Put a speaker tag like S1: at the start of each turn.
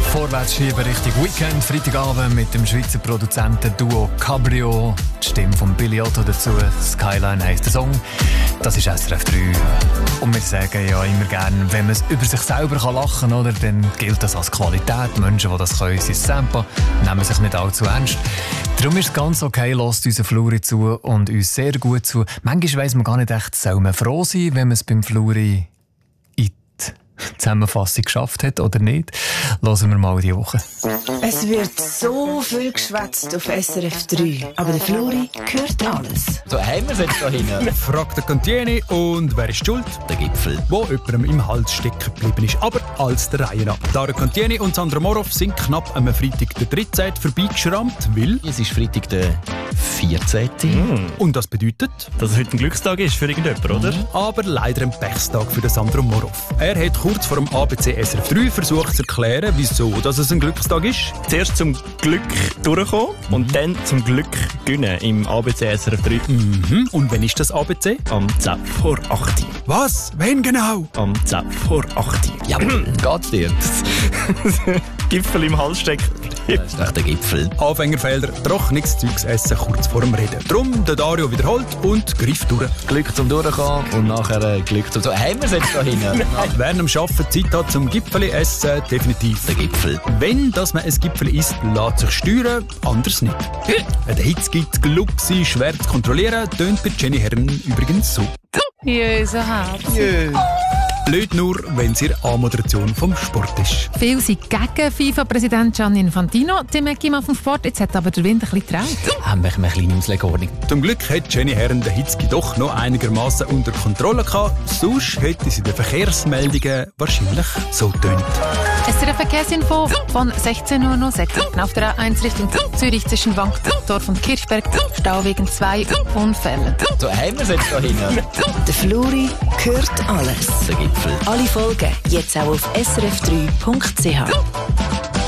S1: vorwärts schieben Richtung Weekend. Freitagabend mit dem Schweizer Produzentenduo Cabrio. Die Stimme von Billy Otto dazu. Skyline heisst der Song. Das ist SRF 3. Und wir sagen ja immer gerne, wenn man über sich selber lachen kann, oder, dann gilt das als Qualität. Menschen, die das können, sind Sample, nehmen sich nicht allzu ernst. Darum ist es ganz okay, lasst unseren Fluri zu und uns sehr gut zu. Manchmal weiss man gar nicht echt, soll man froh sein, wenn man es beim Fluri Zusammenfassung geschafft hat oder nicht. Hören wir mal diese Woche.
S2: Es wird so viel geschwätzt auf SRF 3, aber der Fluri hört alles.
S3: So haben wir es jetzt da hinten.
S4: Fragt der Cantieni und wer ist schuld?
S3: Der Gipfel.
S4: Wo jemandem im Hals stecken geblieben ist. Aber als der Reihe nach. Dara Cantieni und Sandra Moroff sind knapp am Freitag der 13. vorbeigeschrammt, weil...
S3: Es ist Freitag der 14.
S4: Und das bedeutet...
S5: Dass es heute ein Glückstag ist für irgendjemanden, oder?
S4: Aber leider ein Pechstag für den Sandro Moroff. Er hat kurz vor dem ABC SRF 3 versucht zu erklären, wieso dass es ein Glückstag ist.
S5: Zuerst zum Glück durchkommen und dann zum Glück gewinnen im ABC SRF 3.
S4: Und wann ist das ABC?
S5: Am 10 vor 8.
S4: Was? Wann genau?
S5: Am 10 vor 8.
S3: Ja, geht's dir?
S5: Gipfel im Hals steckt.
S3: Das ist echt der Gipfel.
S4: Anfängerfelder, trockenes Zeugs essen kurz vor dem Reden. Drum der Dario wiederholt und greift durch.
S3: Glück zum Durchkommen und nachher Glück zum... So, haben wir es jetzt da hinten?
S4: Wer am Arbeiten Zeit hat zum Gipfeli essen, definitiv
S3: Der Gipfel.
S4: Wenn dass man ein Gipfeli isst, lässt sich steuern, anders nicht. Wenn der Hitze gibt, Glucsi schwer zu kontrollieren, tönt bei Jenny Herren übrigens so.
S6: Jöse Herz.
S4: Blöd nur, wenn es ihre Anmoderation vom Sport ist.
S6: Viele sind gegen FIFA-Präsident Gianni Infantino. Die Mäcki mal vom Sport. Jetzt hat aber der Wind ein bisschen getraut.
S3: Haben wir eine kleine Auslegeordnung.
S4: Zum Glück hat Jenny Herren den Hitzki doch noch einigermaßen unter Kontrolle gehabt. Sonst hätte sie den Verkehrsmeldungen wahrscheinlich so tönt.
S6: SRF Verkehrsinfo von 16.06 Uhr. Auf der A1 Richtung Zürich zwischen Wankdorf und Kirchberg. Stau wegen 2 Unfällen.
S3: So, haben wir es jetzt da hinten?
S2: Der Fluri hört alles.
S3: Der Gipfel.
S2: Alle Folgen jetzt auch auf srf3.ch.